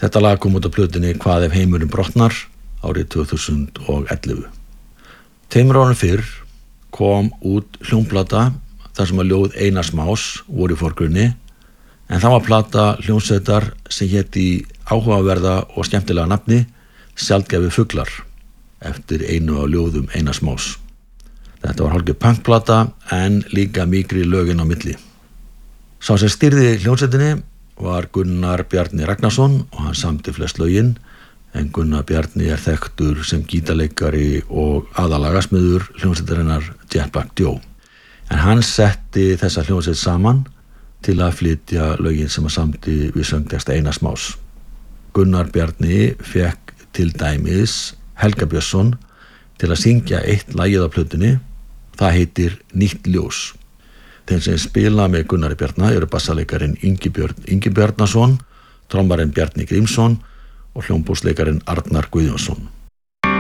Þetta lag kom út á plötunni Hvað ef heimurinn brotnar árið 2011. 2 árum fyrr kom út hljómplata þar sem að ljóð Einars Más voru í forgrunni, en það var plata hljómsveitar sem hét í áhugaverða og skemmtilega nafni Sjaldgæfi fuglar, eftir einu af ljóðum Einars Más. Þetta var hálfgerð punkplata en líka mýkri lögin á milli. Sá sem stýrði hljómsveitinni var Gunnar Bjarni Ragnarsson og hann samdi flest lögin, en Gunnar Bjarni er þekktur sem gítarleikari og aðalagasmiður hljómsveitarinnar Jetpack Joe. En hann setti þessa hljómsveit saman til að flytja lögin sem að samdi við söngteksta Einars Más. Gunnar Bjarni fekk til dæmis Helga Björnsson til að syngja eitt lagið á plötunni. Það heitir Nýtt ljós. Þeir sem spila með Gunnari Bjarna eru bassaleikarin Ingi Bjarnason, trommarinn Bjarni Grímsson og hljómborðsleikarin Arnar Guðjónsson.